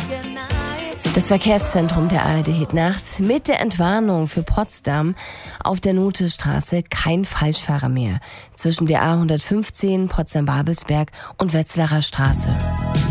Das Verkehrszentrum der ARD Hit Nacht mit der Entwarnung für Potsdam auf der Nothestraße kein Falschfahrer mehr zwischen der A115 Potsdam-Babelsberg und Wetzlarer Straße.